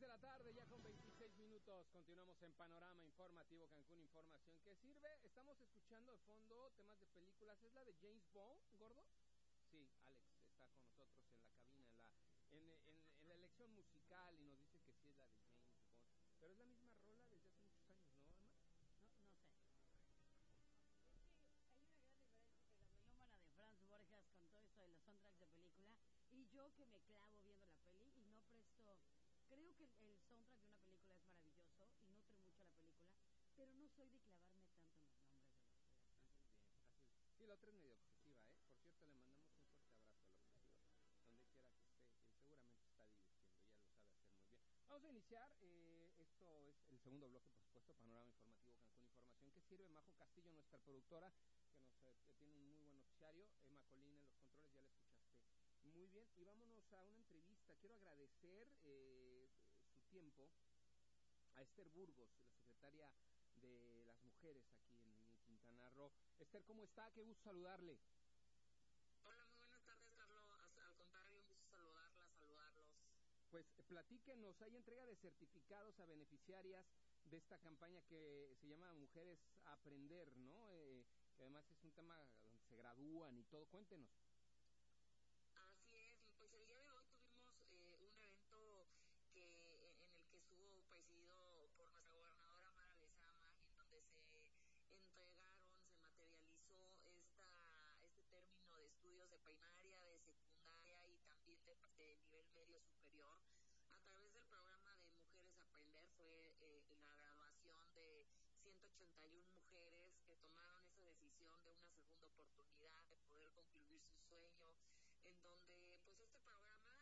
de la tarde, ya con 26 minutos. Continuamos en Panorama Informativo Cancún, información que sirve. Estamos escuchando de fondo temas de películas. ¿Es la de James Bond, gordo? Sí, Alex está con nosotros en la cabina, en la elección musical, y nos dice que sí es la de James Bond. Pero es la misma rola desde hace muchos años, ¿no, Emma? No sé. Es que hay una gran diferencia entre la melómana de Franz Borges con todo esto de los soundtracks de película y yo que me clavo viendo la peli y no presto. Creo que el soundtrack de una película es maravilloso y nutre mucho a la película, pero no soy de clavarme tanto en los nombres de las canciones. Haces bien, Sí, la otra es medio obsesiva, ¿eh? Por cierto, le mandamos un fuerte abrazo a la obsesiva, donde quiera que esté. Él seguramente está divirtiendo, ya lo sabe hacer muy bien. Vamos a iniciar, esto es el segundo bloque, por supuesto, Panorama Informativo Cancún, información que sirve. Majo Castillo, nuestra productora, que nos tiene un muy buen noticiario. Emma Colín en los controles, ya la escuchaste muy bien. Y vámonos a una entrevista. Quiero agradecer su tiempo a Esther Burgos, la secretaria de las mujeres aquí en Quintana Roo. Esther, ¿cómo está? Qué gusto saludarle. Hola, muy buenas tardes, Carlos. Al contrario, un gusto saludarlos. Pues platíquenos, hay entrega de certificados a beneficiarias de esta campaña que se llama Mujeres a Aprender, ¿no? Que además es un tema donde se gradúan y todo. Cuéntenos. Así es, pues el día de hoy tuvimos un evento en el que estuvo presidido por nuestra gobernadora Mara Lezama, en donde se materializó este término de estudios de primaria, de secundaria y también de nivel medio superior. A través del programa de Mujeres Aprender fue la graduación de 181 mujeres que tomaron esa decisión de una segunda oportunidad de poder concluir su sueño, en donde pues este programa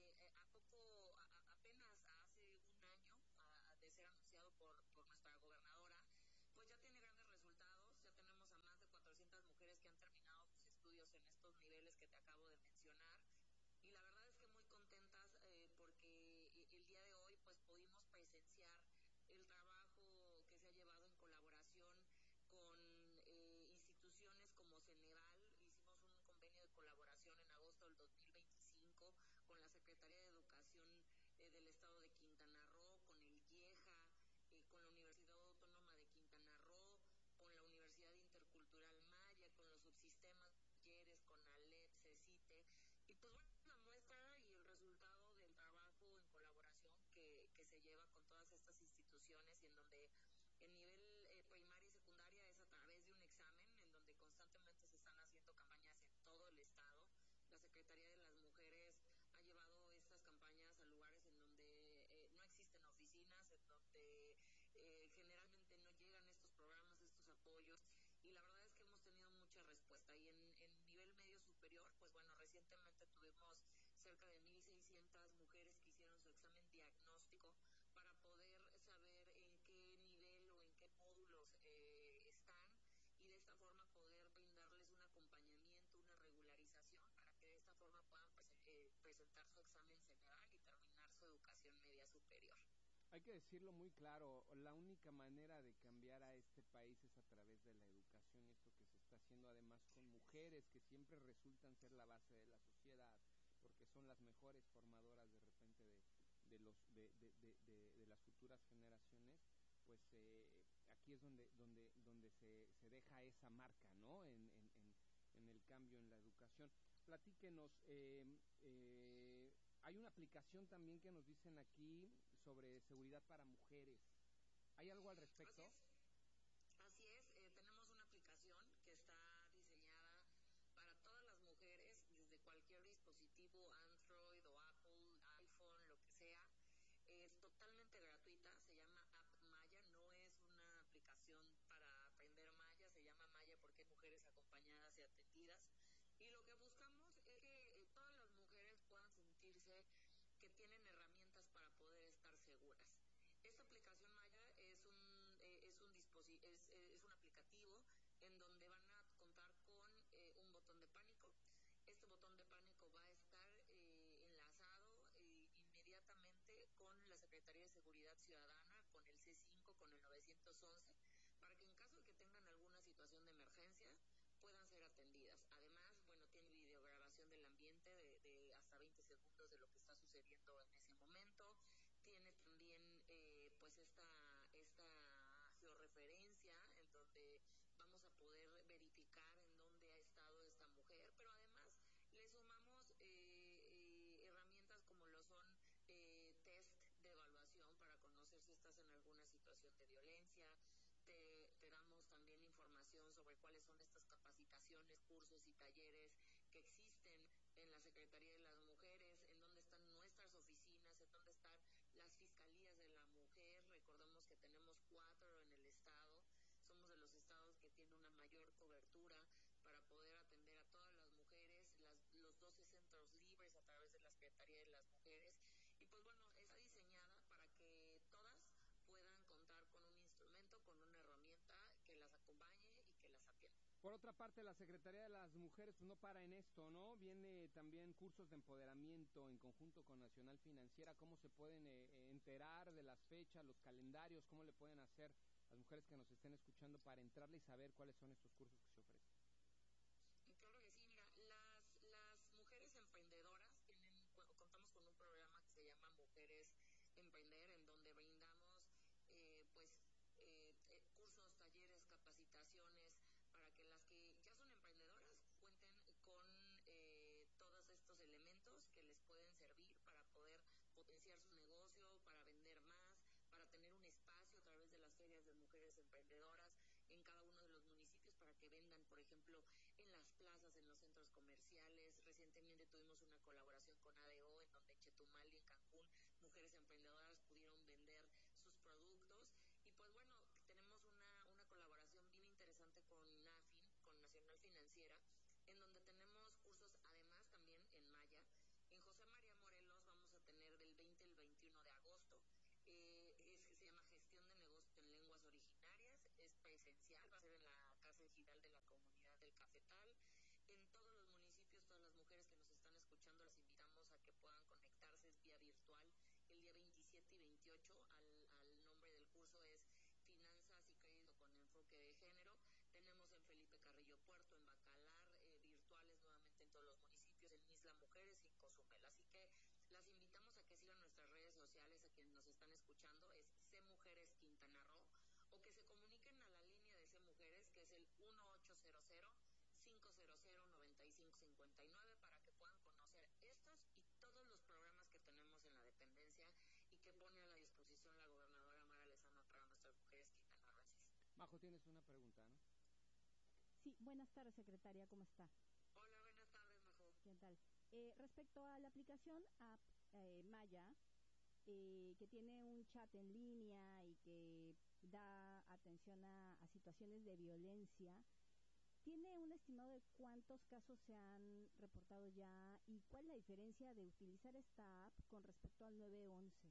apenas hace un año de ser anunciado por nuestra gobernadora, pues ya tiene grandes resultados. Ya tenemos a más de 400 mujeres que han terminado sus estudios en estos niveles que te acabo de mencionar, y la verdad es que muy contentas porque el día de hoy pues pudimos presenciar el trabajo que se ha llevado en colaboración con instituciones como Ceneval. Hicimos un convenio de colaboración en agosto del 2025 con la Secretaría de Educación del Estado de Quintana Roo, con el IEJA, con la Universidad Autónoma de Quintana Roo, con la Universidad Intercultural Maya, con los subsistemas talleres, con ALEP, CECITE, y pues bueno, la muestra y el resultado del trabajo en colaboración que se lleva con todas estas instituciones, y en donde el nivel primaria y secundaria es a través de un examen, en donde constantemente se están haciendo campañas en todo el estado. La Secretaría de las Mujeres ha llevado estas campañas a lugares en donde no existen oficinas, en donde generalmente no llegan estos programas, estos apoyos, y la verdad es que hemos tenido mucha respuesta. Y en nivel medio superior, pues bueno, recientemente tuvimos cerca de 1,600 mujeres que hicieron su examen diagnóstico para poder saber en qué nivel o en qué módulos están, y de esta forma poder brindarles un acompañamiento, una regularización, para que de esta forma puedan presentar su examen general y terminar su educación media superior. Hay que decirlo muy claro, la única manera de cambiar a este país es a través de la educación, esto que se está haciendo además con mujeres que siempre resultan ser la base de la sociedad, porque son las mejores formadoras de repente de las futuras generaciones. Pues aquí es donde se deja esa marca, ¿no? En el cambio en la educación. Platíquenos, hay una aplicación también que nos dicen aquí sobre seguridad para mujeres. ¿Hay algo al respecto? Así es, tenemos una aplicación que está diseñada para todas las mujeres desde cualquier dispositivo, Android o Apple, iPhone, lo que sea. Es totalmente gratuita, se llama App Maya, no es una aplicación para aprender Maya, se llama Maya porque hay mujeres acompañadas y atendidas. Y lo que buscamos es que todas las mujeres puedan sentirse que tienen herramientas para poder estar seguras. Esta aplicación Maya es un aplicativo en donde van a contar con un botón de pánico. Este botón de pánico va a estar enlazado inmediatamente con la Secretaría de Seguridad Ciudadana, con el C5, con el 911, para que en caso de que tengan alguna situación de emergencia puedan ser atendidas. Además, bueno, tiene videograbación del ambiente de hasta 20 segundos de lo que está sucediendo en ese momento. Tiene también referencia en donde vamos a poder verificar en dónde ha estado esta mujer, pero además le sumamos herramientas como lo son test de evaluación para conocer si estás en alguna situación de violencia. Te damos también información sobre cuáles son estas capacitaciones, cursos y talleres que existen en la Secretaría de las Mujeres, en dónde están nuestras oficinas, en dónde están las fiscalías de la mujer. Recordemos que tenemos 4 en el estado, somos de los estados que tienen una mayor cobertura para poder atender a todas las mujeres, los 12 centros libres a través de la Secretaría de las Mujeres. Y pues bueno, está diseñada para que todas puedan contar con un instrumento, con una herramienta que las acompañe y que las atienda. Por otra parte, la Secretaría de las Mujeres pues no para en esto, ¿no? Viene también cursos de empoderamiento en conjunto con Nacional Financiera. ¿Cómo se pueden enterar de las fechas, los calendarios? ¿Cómo le pueden hacer las mujeres que nos estén escuchando para entrarle y saber cuáles son estos cursos que se ofrecen? Claro que sí, mira, las mujeres emprendedoras contamos con un programa que se llama Mujeres Emprender, en donde brindamos pues cursos, talleres, capacitaciones para que las que ya son emprendedoras cuenten con todos estos elementos que les pueden servir para poder potenciar su negocio, para vender más, para tener un espacio a través de las ferias de mujeres emprendedoras en cada uno de los municipios para que vendan, por ejemplo, en las plazas, en los centros comerciales. Recientemente tuvimos una colaboración con ADO, en donde en Chetumal y en Cancún, mujeres emprendedoras pudieron vender sus productos. Y pues bueno, tenemos una colaboración bien interesante con NAFIN, con Nacional Financiera, en donde tenemos cursos además también en Maya. En José María Morelos vamos a tener del 20 al 21 de agosto. Se llama Gestión de Negocios en Lenguas Originarias, es presencial, va a ser en la Casa Ejidal de la Comunidad del Cafetal. En todos los municipios, todas las mujeres que nos están escuchando, las invitamos a que puedan conectarse vía virtual el día 27 y 28. Al nombre del curso es Finanzas y Crédito con Enfoque de Género. Tenemos en Felipe Carrillo Puerto, en Bacalar, virtuales nuevamente en todos los municipios, en Isla Mujeres y en Cozumel. Así que las invitamos a que sigan nuestras redes sociales, a quienes nos están escuchando, es C Mujeres Quintana Roo, o que se comuniquen a la línea de C Mujeres, que es el 1800-500-9559, para que puedan conocer estos y todos los programas que tenemos en la dependencia y que pone a la disposición la gobernadora Mara Lezama para nuestras mujeres quintanarroenses. Majo, tienes una pregunta, ¿no? Sí, buenas tardes, secretaria, ¿cómo está? Hola, buenas tardes, Majo. ¿Qué tal? Respecto a la aplicación App Maya, que tiene un chat en línea y que da atención a situaciones de violencia, ¿tiene un estimado de cuántos casos se han reportado ya y cuál es la diferencia de utilizar esta app con respecto al 911?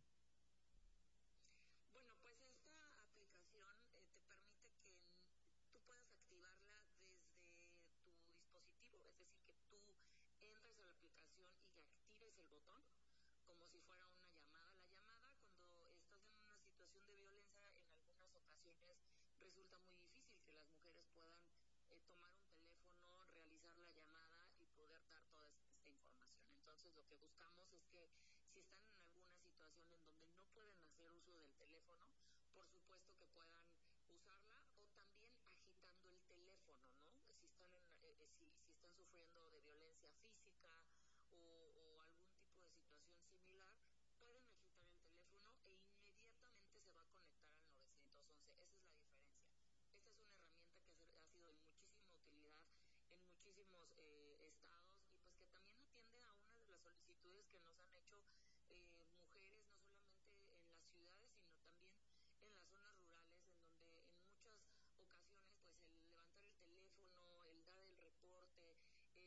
Bueno, pues esta aplicación te permite que tú puedas activarla desde tu dispositivo, es decir, que tú entres a la aplicación y actives el botón como si fuera una llamada. La llamada, cuando estás en una situación de violencia, en algunas ocasiones resulta muy difícil que las mujeres puedan tomar un teléfono, realizar la llamada y poder dar toda esta información. Entonces, lo que buscamos es que si están en alguna situación en donde no pueden hacer uso del teléfono, por supuesto que puedan usarla, o también agitando el teléfono, ¿no? Si están, si están sufriendo de violencia física o algún tipo de situación similar, pueden agitar el teléfono e inmediatamente se va a conectar al 911. Esa es la diferencia. Esta es una herramienta que ha sido de muchísima utilidad en muchísimos estados, y pues que también atiende a una de las solicitudes que nos han hecho mujeres, no solamente en las ciudades, sino también en las zonas rurales, en donde en muchas ocasiones pues el levantar el teléfono, el dar el reporte,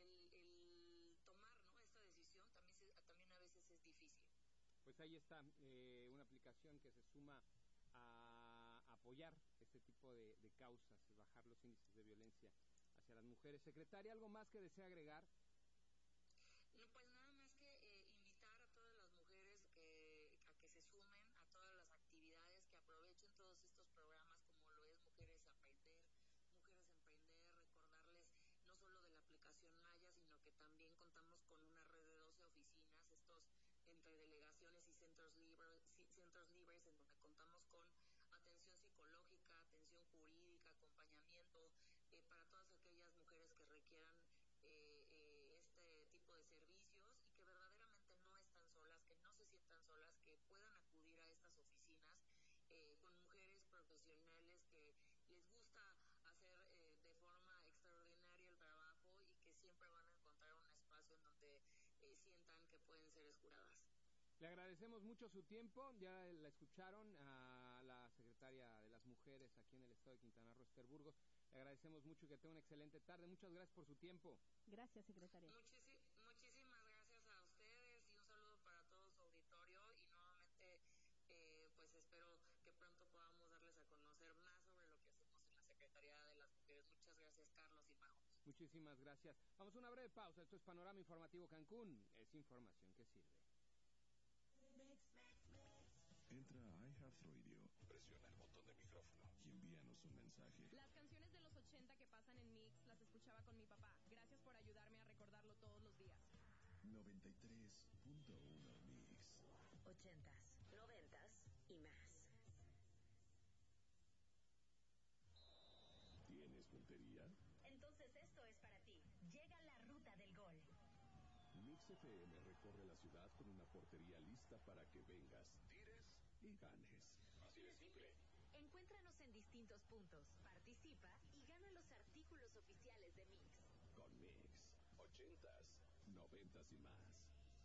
el tomar, ¿no?, esta decisión también a veces es difícil. Pues ahí está, una aplicación que se suma a apoyar este tipo de causas, bajar los índices de violencia hacia las mujeres. Secretaria, ¿algo más que desea agregar? No, pues nada más que invitar a todas las mujeres a que se sumen a todas las actividades, que aprovechen todos estos programas como lo es Mujeres Emprender, recordarles no solo de la aplicación Maya, sino que también contamos con una red de 12 oficinas, estos entre delegaciones y centros libres, en donde contamos con atención psicológica, atención jurídica, profesionales que les gusta hacer de forma extraordinaria el trabajo y que siempre van a encontrar un espacio en donde sientan que pueden ser escuchadas. Le agradecemos mucho su tiempo, ya la escucharon a la secretaria de las mujeres aquí en el estado de Quintana Roo, Esther Burgos. Le agradecemos mucho y que tenga una excelente tarde. Muchas gracias por su tiempo. Gracias, secretaria. Muchísimas gracias a ustedes y un saludo para todo su auditorio y nuevamente pues espero que pronto podamos darles a conocer más sobre lo que hacemos en la Secretaría de las Mujeres. Muchas gracias, Carlos y Majo. Muchísimas gracias. Vamos a una breve pausa. Esto es Panorama Informativo Cancún. Es información que sirve. Entra a iHeartRadio, presiona el botón de micrófono y envíanos un mensaje. Las canciones de los 80 que pasan en Mix las escuchaba con mi papá. Gracias por ayudarme a recordarlo todos los días. 93.1 Mix. 80s, 90s y más. ¿Tienes puntería? Entonces esto es para ti. Llega la ruta del gol. Mix FM recorre la ciudad con una portería lista para que vengas, tires y ganes. Así de simple. Encuéntranos en distintos puntos, participa y gana los artículos oficiales de Mix. Con Mix, 80s, 90s y más.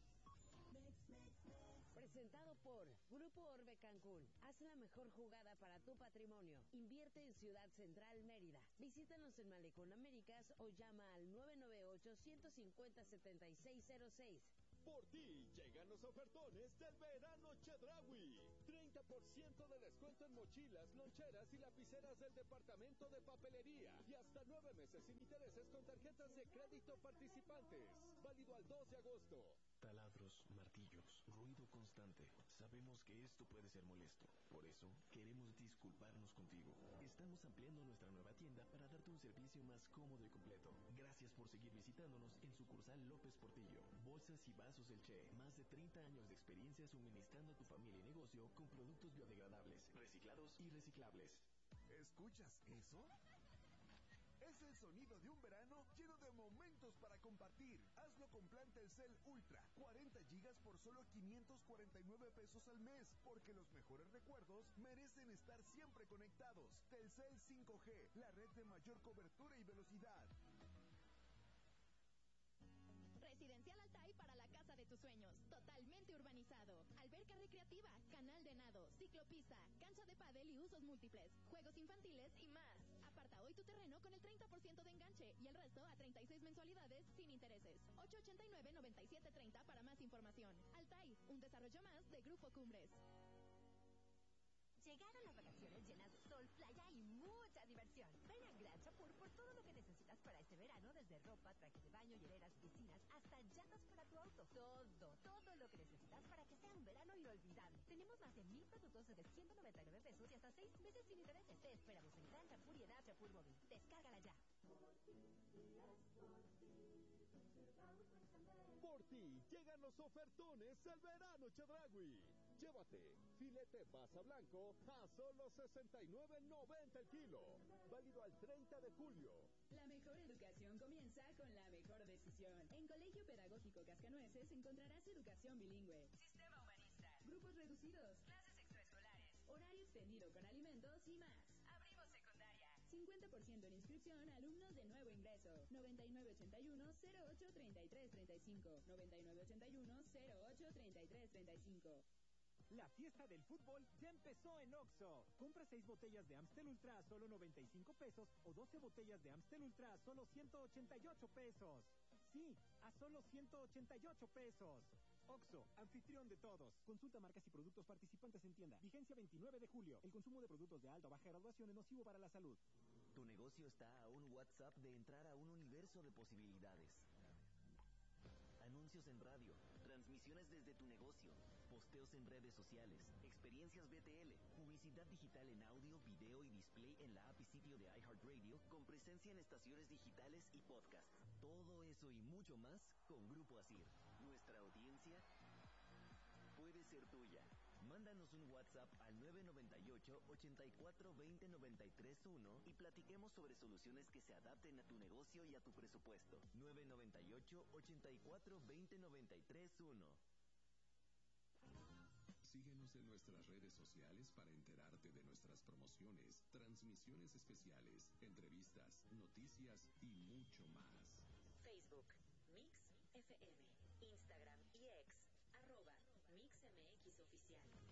Presentado por Grupo Orbe Cancún. Haz la mejor jugada para tu patrimonio. Invierte en Ciudad Central, Mérida. Visítanos en Malecón Américas o llama al 998-150-7606. Por ti llegan los ofertones del verano Chedraui. 30% de descuento en mochilas, loncheras y lapiceras del departamento de papelería. Y hasta 9 meses sin intereses con tarjetas de crédito participantes. Válido al 2 de agosto. Taladros, martillos, ruido constante. Sabemos que esto puede ser molesto. Por eso, queremos disculparnos contigo. Estamos ampliando nuestra nueva tienda para darte un servicio más cómodo y completo. Gracias por seguir visitándonos en sucursal López Portillo. Bolsas y vasos El Che. Más de 30 años de experiencia suministrando a tu familia y negocio con productos biodegradables, reciclados y reciclables. ¿Escuchas eso? Es el sonido de un verano lleno de momentos para compartir. Hazlo con plan Telcel Ultra. 40 gigas por solo 549 pesos al mes. Porque los mejores recuerdos merecen estar siempre conectados. Telcel 5G, la red de mayor cobertura y velocidad. Residencial Altai para la casa de tus sueños. Totalmente urbanizado. Alberca recreativa, canal de nado, ciclopista, cancha de pádel y usos múltiples, juegos infantiles y más. Aparta hoy tu terreno con el 30% de enganche y el resto a 36 mensualidades sin intereses. 889-9730 para más información. Altai, un desarrollo más de Grupo Cumbres. Llegaron las vacaciones llenas de sol, playa y mucha diversión. Ven a Gran Chapur por todo lo que necesitas para este verano, desde ropa, trajes de baño, hieleras, piscinas, hasta llantas para tu auto. Todo lo que necesitas para que sea un verano inolvidable. Tenemos más de 1000 productos desde 199 pesos y hasta 6 meses sin intereses. Te esperamos en Gran Chapur y en App Chapur Móvil. Descárgala ya. Por ti llegan los ofertones del verano Chedraui. Llévate filete basa blanco a solo $69.90 el kilo. Válido al 30 de julio. La mejor educación comienza con la mejor decisión. En Colegio Pedagógico Cascanueces encontrarás educación bilingüe, Sistema humanista, grupos reducidos, clases extraescolares, horario extendido con alimentos y más. abrimos secundaria. 50% en inscripción a alumnos de nuevo ingreso. 9981-083335. 9981-083335. La fiesta del fútbol ya empezó en Oxxo. Compra 6 botellas de Amstel Ultra a solo 95 pesos o 12 botellas de Amstel Ultra a solo 188 pesos. Sí, a solo 188 pesos. Oxxo, anfitrión de todos. Consulta marcas y productos participantes en tienda. Vigencia 29 de julio. El consumo de productos de alta o baja graduación es nocivo para la salud. Tu negocio está a un WhatsApp de entrar a un universo de posibilidades. Anuncios en radio, transmisiones desde tu negocio, posteos en redes sociales, experiencias BTL, publicidad digital en audio, video y display en la app y sitio de iHeartRadio, con presencia en estaciones digitales y podcasts. Todo eso y mucho más con Grupo Asir. Nuestra audiencia puede ser tuya. Mándanos un WhatsApp al 998-8420-931 y platiquemos sobre soluciones que se adapten a tu negocio y a tu presupuesto. 998-8420-931. Síguenos Síguenos en nuestras redes sociales para enterarte de nuestras promociones, transmisiones especiales, entrevistas, noticias y mucho más. Facebook, Mix FM, Instagram y X, @MixMX Oficial.